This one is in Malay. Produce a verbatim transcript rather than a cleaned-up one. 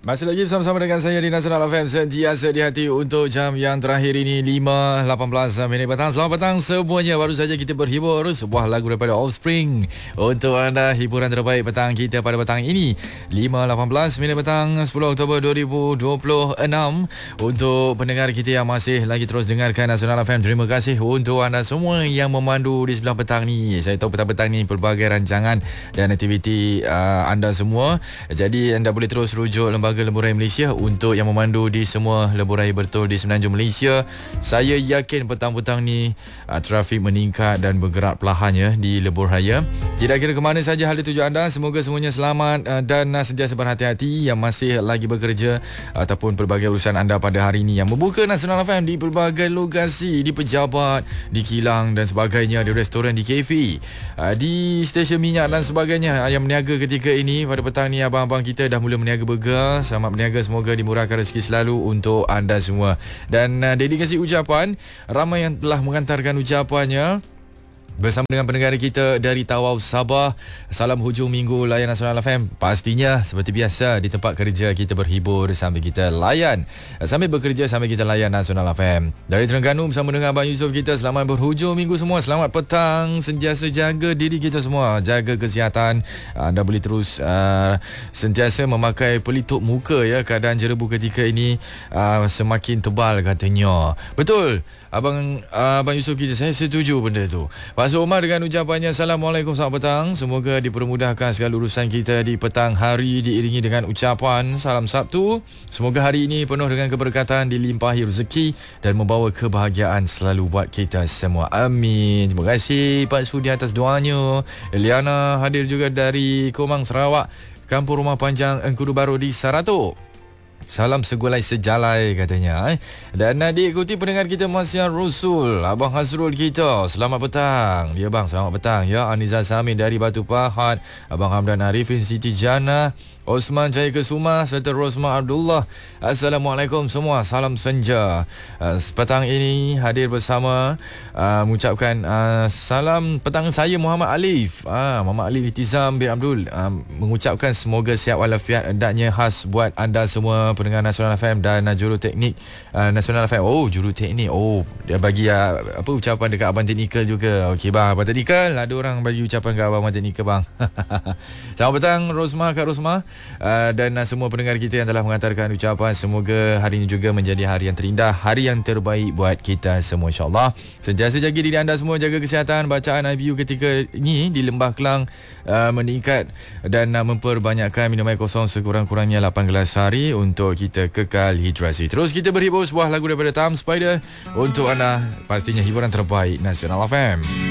Masih lagi bersama-sama dengan saya di Nasional F M, sentiasa di hati untuk jam yang terakhir ini, lima lapan belas minit petang. Selamat petang semuanya. Baru saja kita berhibur sebuah lagu daripada Offspring untuk anda, hiburan terbaik petang kita pada petang ini, lima lapan belas minit petang, sepuluh Oktober dua ribu dua puluh enam. Untuk pendengar kita yang masih lagi terus dengarkan Nasional F M, terima kasih untuk anda semua yang memandu di sebelah petang ni. Saya tahu petang-petang ni pelbagai rancangan dan aktiviti uh, anda semua. Jadi anda boleh terus rujuk lembaga Lebuh Raya Malaysia untuk yang memandu di semua lebuh raya bertul di semenanjung Malaysia. Saya yakin petang-petang ni uh, trafik meningkat dan bergerak perlahan ya di lebuh raya. Tidak kira ke mana saja hal tuju anda, semoga semuanya selamat uh, dan uh, sentiasa berhati-hati yang masih lagi bekerja uh, ataupun pelbagai urusan anda pada hari ini yang membuka Nasional F M di pelbagai lokasi, di pejabat, di kilang dan sebagainya, di restoran, di kafe, uh, di stesen minyak dan sebagainya uh, yang berniaga ketika ini. Pada petang ni abang-abang kita dah mula berniaga burger. Selamat berniaga, semoga dimurahkan rezeki selalu untuk anda semua. Dan uh, dedikasi ucapan, ramai yang telah mengantarkan ucapannya bersama dengan pendengar kita dari Tawau, Sabah. Salam hujung minggu layan Nasional F M. Pastinya seperti biasa di tempat kerja kita berhibur sambil kita layan, sambil bekerja sambil kita layan Nasional F M. Dari Terengganu bersama dengan Abang Yusof kita, selamat berhujung minggu semua. Selamat petang, sentiasa jaga diri kita semua, jaga kesihatan. Anda boleh terus uh, sentiasa memakai pelitup muka ya. Keadaan jerebu ketika ini uh, semakin tebal katanya. Betul Abang uh, Abang Yusof kita, saya setuju benda tu. Pak Omar dengan ucapannya, Assalamualaikum, selamat petang. Semoga dipermudahkan segala urusan kita di petang hari, diiringi dengan ucapan salam Sabtu. Semoga hari ini penuh dengan keberkatan, dilimpahi rezeki dan membawa kebahagiaan selalu buat kita semua. Amin. Terima kasih Pak Sudi atas doanya. Eliana hadir juga dari Komang, Sarawak, Kampung Rumah Panjang Engkudu Baru di Saratok. Salam segulai sejalai katanya eh. Dan uh, diikuti pendengar kita Masya Rasul, Abang Hasrul kita, selamat petang. Ya bang, selamat petang ya. Aniza Samin dari Batu Pahat, Abang Hamdan Arifin Siti Jana, Osman Jaya Kesuma serta Rosma Abdullah. Assalamualaikum semua, salam senja. uh, Petang ini hadir bersama uh, mengucapkan uh, salam petang saya Muhammad Alif, uh, Muhammad Alif Ittizam bin Abdul, uh, mengucapkan semoga sihat walafiat, hendaknya khas buat anda semua pendengar Nasional F M dan uh, juru teknik uh, Nasional F M. Oh, juru teknik. Oh, dia bagi uh, apa ucapan dekat Abang Teknikal juga. Okey bang, Abang Teknikal, ada orang bagi ucapan ke Abang Teknikal bang. Selamat petang Rosma, Kak Rosma. Uh, dan uh, semua pendengar kita yang telah mengantarkan ucapan, semoga hari ini juga menjadi hari yang terindah, hari yang terbaik buat kita semua insyaAllah. Sentiasa jaga diri anda semua, jaga kesihatan. Bacaan I B U ketika ini di Lembah Kelang uh, meningkat dan uh, memperbanyakkan minum air kosong sekurang-kurangnya lapan gelas sehari untuk kita kekal hidrasi. Terus kita berhibur sebuah lagu daripada Tom Spider untuk anda, pastinya hiburan terbaik Nasional F M.